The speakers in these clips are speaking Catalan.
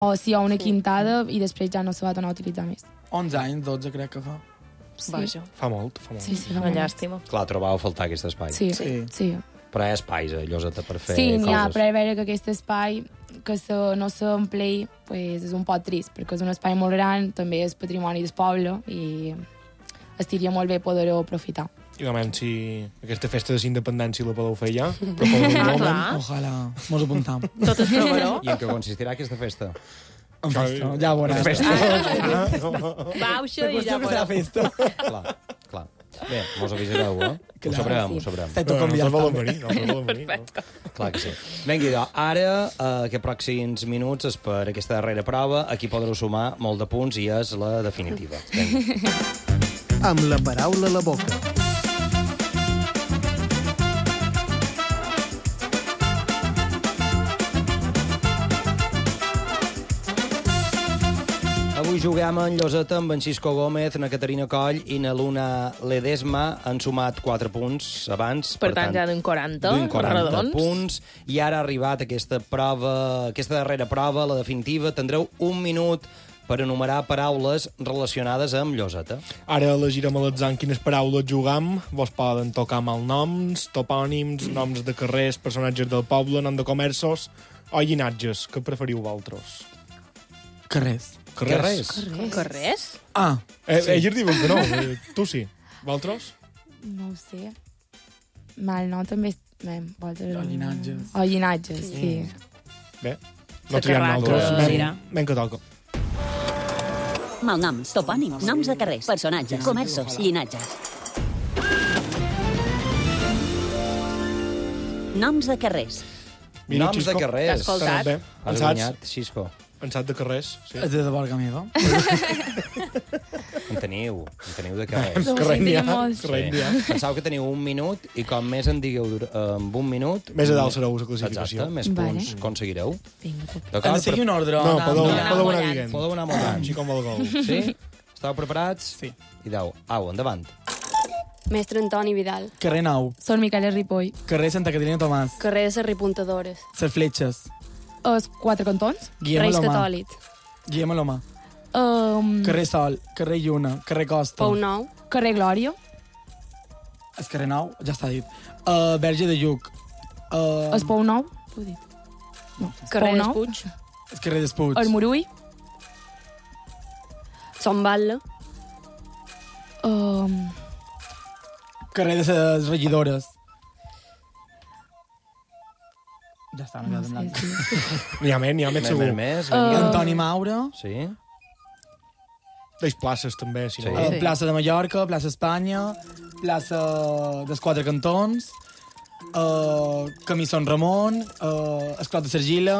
o si hi ha una quintada i després ja no se va tornar a utilitzar més. 11 anys, 12 crec que fa. Sí. Vaja. Fa molt, fa molt. Sí, fa Una molt. llàstima. Clar, trobava a faltar aquest espai. Sí, Sí. sí. Però hi ha espais a Lloseta per fer Sí, n'hi ha, coses. però a veure que aquest espai que no s'emplei pues, és un poc trist, perquè és un espai molt gran, també és patrimoni del poble i estaria molt bé poder-ho aprofitar. I demanem si aquesta festa de l'independència la podeu fer ja. Però com un moment... clar. Ojalà. Mos apuntam. Tot es provaró. I en què consistirà aquesta festa? En festa. Ja veuràs. Bauxa i ja que serà veurà. festa. Clar. Bé, mos avisareu, eh? Ho sabrem, ho sabrem. Estem tot No convidats. volen venir, no volen venir. No. Clar que sí. Vinga, idò, ara, aquests pròxims minuts és per aquesta darrera prova. Aquí podreu sumar molt de punts i és la definitiva. Vinga. Amb la paraula a la boca. Avui juguem en Lloseta amb en Xisco Gómez, na Caterina Coll i na Luna Ledesma. Han sumat 4 punts abans. Per tant, ja d'un 40, d'un 40 redons. punts. I ara ha arribat aquesta prova, aquesta darrera prova, la definitiva. Tindreu un minut per enumerar paraules relacionades amb Lloseta. Ara elegirem a l'atzar en quines paraules jugam. Vos poden tocar malnoms, topònims, noms de carrers, personatges del poble, nom de comerços o llinatges. Què preferiu vosaltres? Carrers. Carrers. Carrers? Ah, Ells diuen que no, tu sí. Vosaltres? No ho sé. Mal, no, també... Vosaltres... O llinatges. O llinatges, sí. Bé, Que no triem terrat, nosaltres. dirà. Ben que toca. Malnoms, topònims, noms de carrers, personatges, comerços, llinatges. Noms de carrers. Mira, Noms de Xisco, carrers. T'has escoltat? Bé, Has en saps? guanyat, Xisco. En saps de carrers? Sí. és de Borga meva. En teniu de carrers. No, Carrer sí, n'hi ha, tenim molts. carrer n'hi ha. Pensau que teniu un minut i com més en digueu en un minut... Més a dalt sereu la classificació. Exacte, més Vale. punts aconseguireu. Vinga, puc. Hem D'acord? de seguir un ordre. No, podeu anar anar mullant. dient. Podeu anar mullant. Així com el gol. Sí? Esteu preparats? Sí. Ideu. Au, endavant. Mestre Antoni Vidal. Carrer Nou. Són Miquel Ripoll. Carrer Santa Caterina Tomàs. Carrer de les Repuntadores. Ser Fletxes. Els 4 cantons. Guillem Reis Alomà. Catòlics. Guillem Alomà. Um, Carrer Sol. Carrer Lluna. Carrer Costa. Pou Nou. carrer Glòria. El carrer Nou, ja està dit. Verge de Lluc. El Pou Nou. Ho he dit. No. Carrer Pou Nou. Despuig. El carrer d'Espuig. El Morull. Son Batlle. Carrer de les regidores. Ja està, no, No queda en sé, blanc. sí. N'hi ha més, segur. Més, Antoni Maura. Sí? Deix places, també, si no. Sí. Plaça de Mallorca, plaça Espanya, plaça dels Quatre Cantons, Camí Son Ramon, Esclot de Sergila,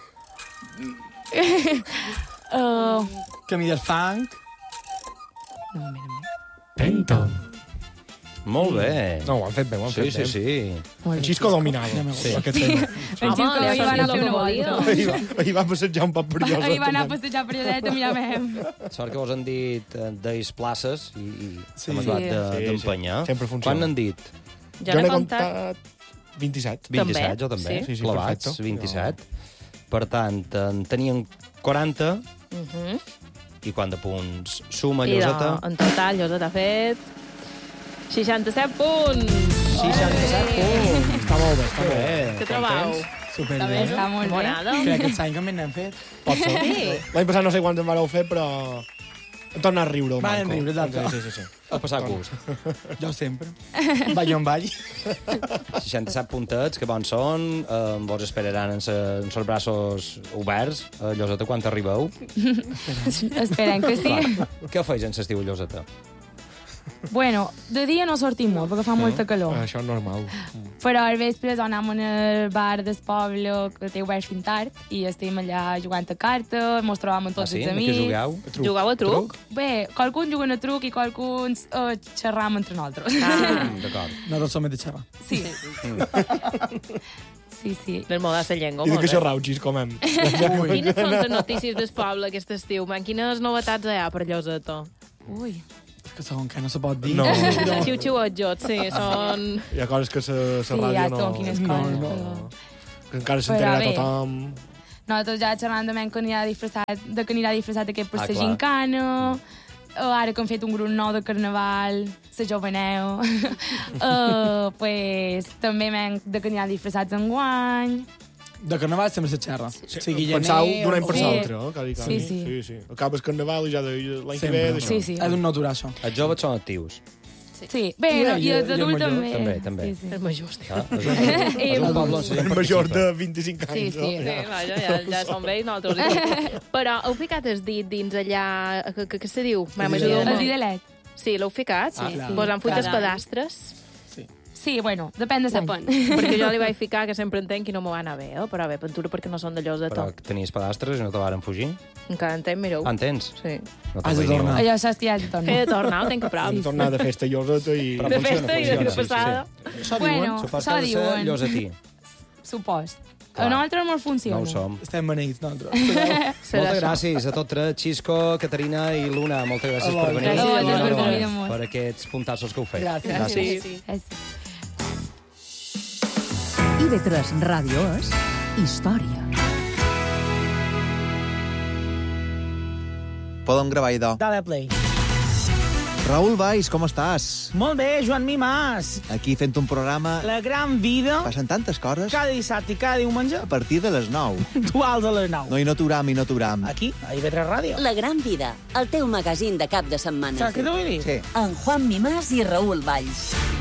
Camí del Fang. No, mira. Penta. Molt bé. No, ho han fet bé, ho han Sí, fet sí, bé. sí. En Xisco dominava. Sí. Aquest tema. En Xisco Home, ahir va anar a fer una volia. volta. Ahir va passejar un poc per Lloseta. Ahir va anar a passejar per Lloseta, miràvem. Sort que vos han dit d'ells places i Sí. hem acabat Sí, d'empenyar. sí. Sempre funciona. Quan n'han dit? Ja Jo n'he n'he comptat. comptat 27. 27, jo també. Sí, sí, Clavats, perfecte. 27. Per tant, en tenien 40 i quant de punts suma I Lloseta? en total, Lloseta ha fet 67 punts. 67 punts. Està molt bé, està molt bé. Què trobau? Superbé. Està molt bé. Morada? Crec que aquest any també n'hem fet. Pot ser. Sí. L'any passat no sé quants en vareu fer, però... Em torna a riure el Van Marco. riure, exacte. Sí, sí, sí. A passar gust. Jo sempre. Vaig on vaig. 67 puntets, que bons són. Vos esperaran en els braços oberts. A Lloseta, quan arribeu? Esperem que sí. Clar. Què feis en l'estiu a Lloseta? Bueno, de dia no sortim molt, perquè fa molta calor. Això és normal. Però al vespre anem al bar del poble, que té obert fins tard, i estem allà jugant a carta, mos trobam amb tots sí? els De amics. què jugueu? Jugueu a truc? Bé, qualcuns juguen a truc i qualcuns xerram entre nosaltres. D'acord. Nosaltres som de xerrar. Sí. Sí, sí. Del moda de llengua, I de molt què bé. xerrau, Xis, com hem? Quines són les notícies del poble aquest estiu, man? Quines novetats hi ha per Lloseta? Ui. Que segon que no se pot dir. No. Xiu-xiuetjot, sí, són... Hi ha coses que la Sí, ràdio ja no... són quines no, coses. no. però- Que encara Però s'enterarà bé. tothom. nosaltres ja xerrant de que anirà disfressat aquest per Ah, la clar. gincana, ara que han fet un grup nou de carnaval, la Joveneu, pues, també de que anirà disfressats enguany. De carnaval sempre se xerra. Sigui Pensau gener d'un any per Sí. l'altre, eh? Quasi, quasi. Sí. Sí. Acabes carnaval i ja l'any que ve... Sempre. d'això. Sí. És un natural, això. Els joves són actius. Sí, bé, no, i els I el adults major, també. també. És major, hòstia. Ah, és un poble on la gent Major participa. de 25 anys, Sí, no? Sí, vaja, ja som vells nosaltres. Però heu ficat el dit dins allà... Què se diu? didelet. El didelet. Sí, l'heu ficat? Ah, Sí. sí. Vos han fuit els Carai. pedastres? Sí, bueno, depèn de l'any. Depèn. Perquè jo li vaig ficar, que sempre entenc, i no m'ho va anar bé, però bé, pentura perquè no són de llosa Però tot. tenies pedastres i no te varen fugir? Encara entenc, mireu. Ah, en tens? Sí. No Has de veniu. tornar. Allò saps que ja has de He tornar. de tornar, ho tenc que provar. Vam tornar de festa lloseta i... Però De funciona, festa i de funciona, sí, passada. Això Bueno, diuen. Supos això que ha de ser diuen. llosatí. Supost. Clar. A nosaltres no No funciona. ho som. Estem beneïts, nosaltres. Moltes això. gràcies a tots tres, Xisco, Caterina i Luna. Moltes gràcies per venir. Gràcies a vosaltres per convidar-nos. Per aquests puntassos que heu fet. Gràcies. Sí. IB3 Ràdio és història. Podem gravar, idò. Dale play. Raül Valls, com estàs? Molt bé, Joan Mimàs. Aquí fent un programa... La gran vida, Passen tantes coses cada dissabte i cada diumenge, a partir de les 9. puntuals a les 9. No, i no aturam, i no aturam. Aquí, a IB3 Ràdio. La gran vida, el teu magazín de cap de setmana. Saps què t'ho vull dir? Sí. Amb Juan Mimàs i Raül Valls.